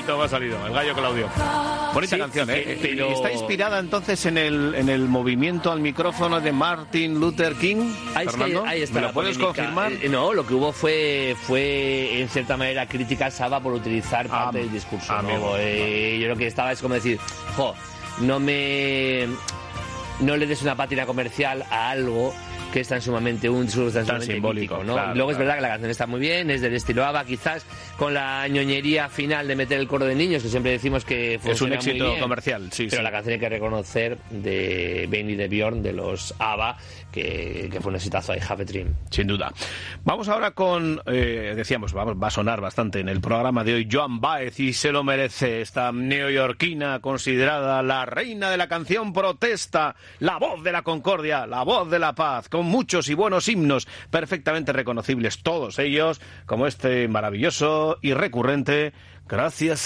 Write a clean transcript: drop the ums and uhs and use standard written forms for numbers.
gallito me ha salido, el gallo Claudio. Bonita canción, ¿eh? Pero... ¿Está inspirada entonces en el movimiento al micrófono de Martin Luther King? Fernando, ahí está. ¿me lo puedes confirmar? No, lo que hubo fue en cierta manera crítica a Saba por utilizar parte del discurso. ¿No? Yo lo que estaba es como decir, no le des una pátina comercial a algo que es tan sumamente un discurso tan sumamente simbólico, mítico, ¿no? Claro, Luego es verdad que la canción está muy bien, es del estilo ABBA, quizás con la ñoñería final de meter el coro de niños, que siempre decimos que funciona es un éxito muy bien, comercial, sí. pero la canción hay que reconocer de Benny de Bjorn, de los ABBA, que fue un exitazo, I Have a Dream. Sin duda. Vamos ahora con, decíamos, va a sonar bastante en el programa de hoy, Joan Baez, y se lo merece, esta neoyorquina considerada la reina de la canción protesta, la voz de la concordia, la voz de la paz, con muchos y buenos himnos perfectamente reconocibles, todos ellos, como este maravilloso y recurrente, Gracias